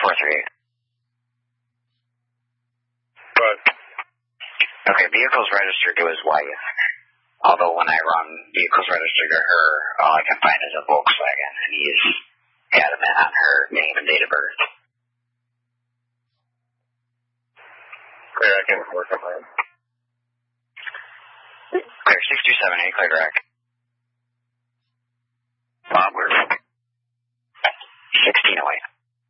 438. But okay, vehicle's registered to his wife. Although when I run vehicles registered to her, all I can find is a Volkswagen, and he's adamant on her name and date of birth. okay, I can work on that. Clear 6278, clear direct.